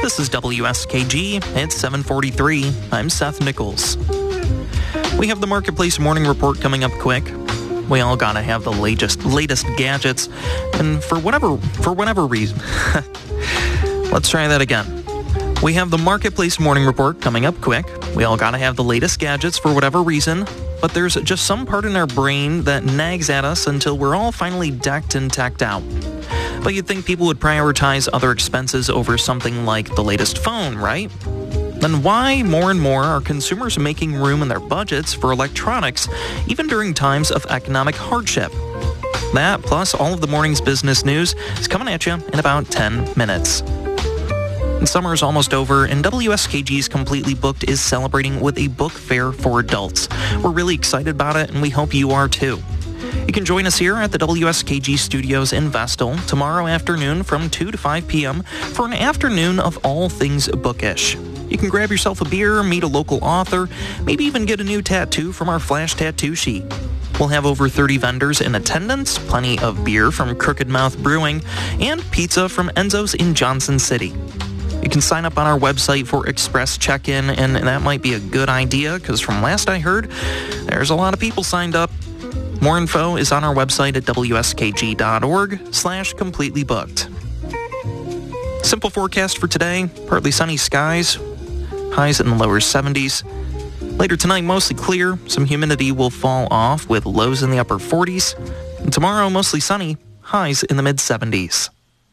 This is WSKG. It's 7:43. I'm Seth Nichols. We have the Marketplace Morning Report coming up quick. We all gotta have the latest gadgets, and for whatever reason. Let's try that again. We have the Marketplace Morning Report coming up quick. We all gotta have the latest gadgets for whatever reason, but there's just some part in our brain that nags at us until we're all finally decked and tacked out. But you'd think people would prioritize other expenses over something like the latest phone, right? Then why, more and more, are consumers making room in their budgets for electronics, even during times of economic hardship? That, plus all of the morning's business news, is coming at you in about 10 minutes. And summer's almost over, and WSKG's Completely Booked is celebrating with a book fair for adults. We're really excited about it, and we hope you are too. You can join us here at the WSKG studios in Vestal tomorrow afternoon from 2 to 5 p.m. for an afternoon of all things bookish. You can grab yourself a beer, meet a local author, maybe even get a new tattoo from our flash tattoo sheet. We'll have over 30 vendors in attendance, plenty of beer from Crooked Mouth Brewing, and pizza from Enzo's in Johnson City. You can sign up on our website for express check-in, and that might be a good idea because from last I heard, there's a lot of people signed up. More info is on our website at wskg.org/completelybooked. Simple forecast for today, partly sunny skies, highs in the lower 70s. Later tonight, mostly clear. Some humidity will fall off with lows in the upper 40s. And tomorrow, mostly sunny, highs in the mid-70s.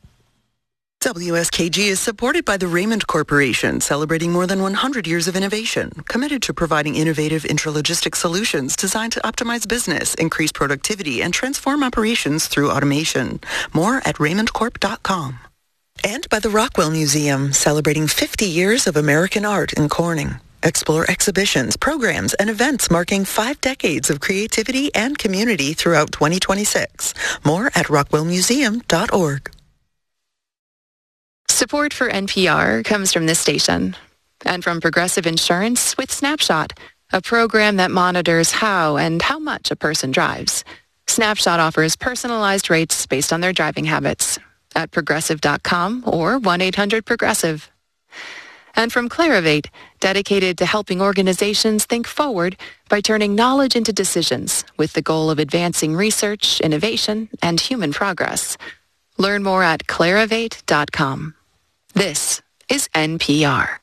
WSKG is supported by the Raymond Corporation, celebrating more than 100 years of innovation, committed to providing innovative intralogistic solutions designed to optimize business, increase productivity, and transform operations through automation. More at raymondcorp.com. And by the Rockwell Museum, celebrating 50 years of American art in Corning. Explore exhibitions, programs, and events marking 5 decades of creativity and community throughout 2026. More at rockwellmuseum.org. Support for NPR comes from this station and from Progressive Insurance with Snapshot, a program that monitors how and how much a person drives. Snapshot offers personalized rates based on their driving habits at progressive.com or 1-800-PROGRESSIVE. And from Clarivate, dedicated to helping organizations think forward by turning knowledge into decisions with the goal of advancing research, innovation, and human progress. Learn more at clarivate.com. This is NPR.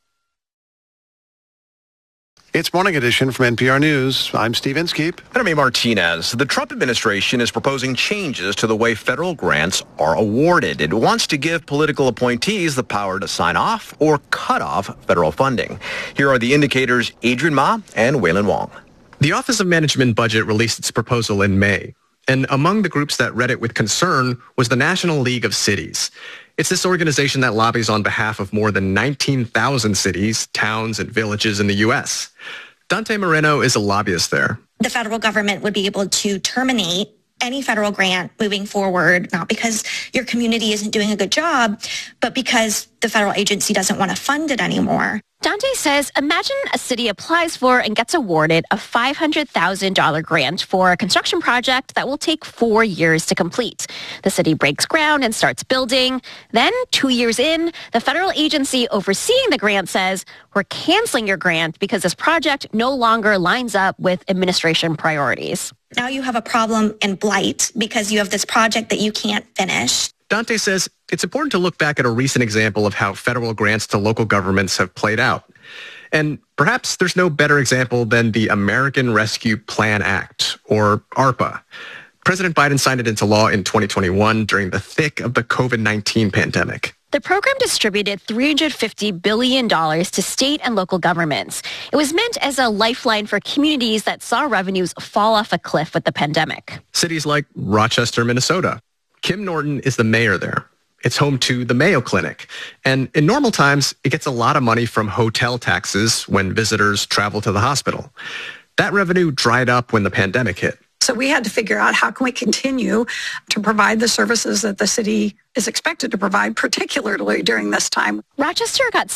It's Morning Edition from NPR News. I'm Steve Inskeep. And I'm A. Martinez. The Trump administration is proposing changes to the way federal grants are awarded. It wants to give political appointees the power to sign off or cut off federal funding. Here are the indicators, Adrian Ma and Waylon Wong. The Office of Management and Budget released its proposal in May. And among the groups that read it with concern was the National League of Cities. It's this organization that lobbies on behalf of more than 19,000 cities, towns, and villages in the U.S. Dante Moreno is a lobbyist there. The federal government would be able to terminate any federal grant moving forward, not because your community isn't doing a good job, but because the federal agency doesn't want to fund it anymore. Dante says, imagine a city applies for and gets awarded a $500,000 grant for a construction project that will take 4 years to complete. The city breaks ground and starts building. Then, 2 years in, the federal agency overseeing the grant says, we're canceling your grant because this project no longer lines up with administration priorities. Now you have a problem in blight because you have this project that you can't finish. Dante says it's important to look back at a recent example of how federal grants to local governments have played out. And perhaps there's no better example than the American Rescue Plan Act, or ARPA. President Biden signed it into law in 2021 during the thick of the COVID-19 pandemic. The program distributed $350 billion to state and local governments. It was meant as a lifeline for communities that saw revenues fall off a cliff with the pandemic. Cities like Rochester, Minnesota. Kim Norton is the mayor there. It's home to the Mayo Clinic. And in normal times, it gets a lot of money from hotel taxes when visitors travel to the hospital. That revenue dried up when the pandemic hit. So we had to figure out how can we continue to provide the services that the city is expected to provide, particularly during this time. Rochester got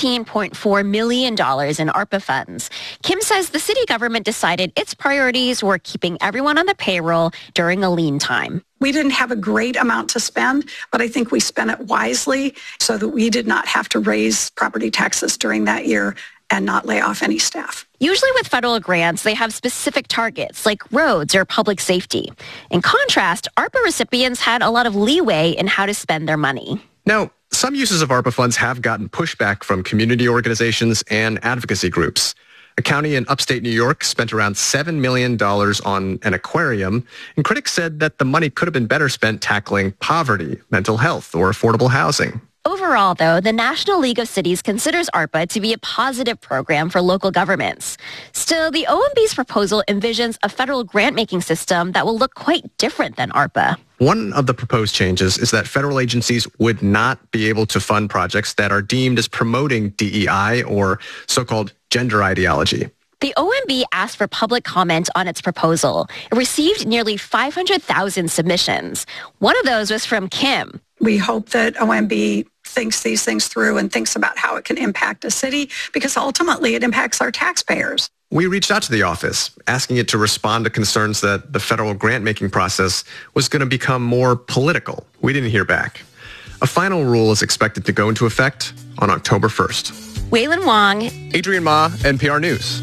$17.4 million in ARPA funds. Kim says the city government decided its priorities were keeping everyone on the payroll during a lean time. We didn't have a great amount to spend, but I think we spent it wisely so that we did not have to raise property taxes during that year and not lay off any staff. Usually with federal grants, they have specific targets like roads or public safety. In contrast, ARPA recipients had a lot of leeway in how to spend their money. Now, some uses of ARPA funds have gotten pushback from community organizations and advocacy groups. A county in upstate New York spent around $7 million on an aquarium, and critics said that the money could have been better spent tackling poverty, mental health, or affordable housing. Overall, though, the National League of Cities considers ARPA to be a positive program for local governments. Still, the OMB's proposal envisions a federal grant-making system that will look quite different than ARPA. One of the proposed changes is that federal agencies would not be able to fund projects that are deemed as promoting DEI or so-called gender ideology. The OMB asked for public comment on its proposal. It received nearly 500,000 submissions. One of those was from Kim. We hope that OMB thinks these things through and thinks about how it can impact a city, because ultimately it impacts our taxpayers. We reached out to the office, asking it to respond to concerns that the federal grant-making process was going to become more political. We didn't hear back. A final rule is expected to go into effect on October 1st. Waylon Wong, Adrian Ma, NPR News.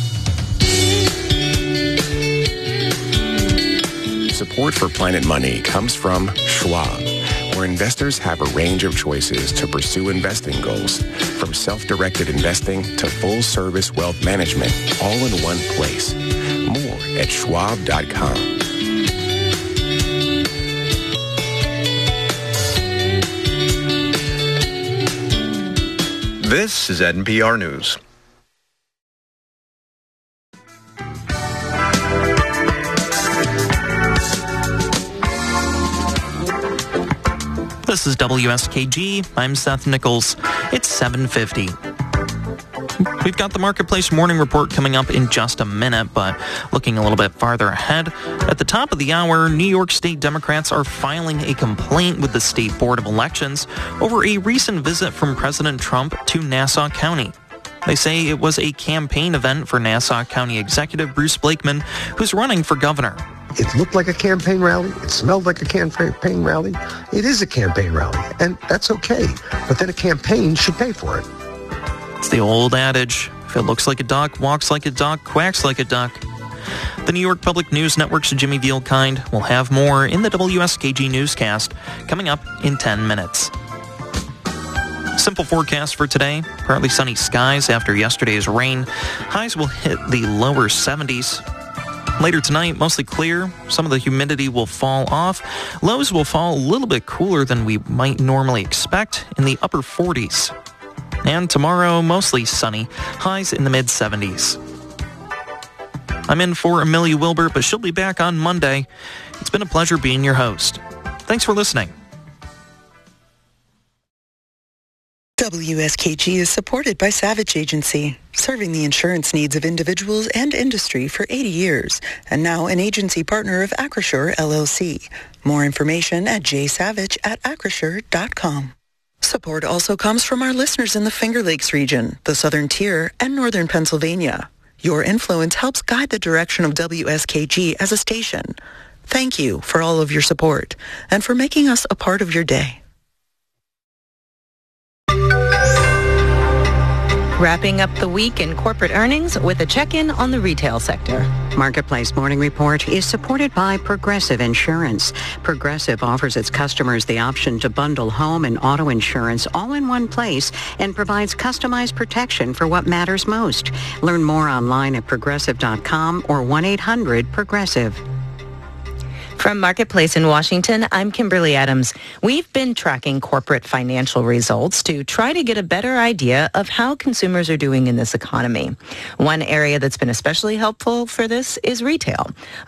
Support for Planet Money comes from Schwab, where investors have a range of choices to pursue investing goals, from self-directed investing to full-service wealth management, all in one place. More at schwab.com. This is NPR News. This is WSKG. I'm Seth Nichols. It's 7:50. We've got the Marketplace Morning Report coming up in just a minute, but looking a little bit farther ahead, at the top of the hour, New York State Democrats are filing a complaint with the State Board of Elections over a recent visit from President Trump to Nassau County. They say it was a campaign event for Nassau County Executive Bruce Blakeman, who's running for governor. It looked like a campaign rally. It smelled like a campaign rally. It is a campaign rally, and that's okay. But then a campaign should pay for it. It's the old adage, if it looks like a duck, walks like a duck, quacks like a duck. The New York Public News Network's Jimmy Vielkind will have more in the WSKG newscast coming up in 10 minutes. Simple forecast for today. Partly sunny skies after yesterday's rain. Highs will hit the lower 70s. Later tonight, mostly clear. Some of the humidity will fall off. Lows will fall a little bit cooler than we might normally expect, in the upper 40s. And tomorrow, mostly sunny. Highs in the mid-70s. I'm in for Amelia Wilbert, but she'll be back on Monday. It's been a pleasure being your host. Thanks for listening. WSKG is supported by Savage Agency, serving the insurance needs of individuals and industry for 80 years, and now an agency partner of Acrisure, LLC. More information at jsavage@acrisure.com. Support also comes from our listeners in the Finger Lakes region, the Southern Tier, and Northern Pennsylvania. Your influence helps guide the direction of WSKG as a station. Thank you for all of your support and for making us a part of your day. Wrapping up the week in corporate earnings with a check-in on the retail sector. Marketplace Morning Report is supported by Progressive Insurance. Progressive offers its customers the option to bundle home and auto insurance all in one place and provides customized protection for what matters most. Learn more online at progressive.com or 1-800-PROGRESSIVE. From Marketplace in Washington, I'm Kimberly Adams. We've been tracking corporate financial results to try to get a better idea of how consumers are doing in this economy. One area that's been especially helpful for this is retail.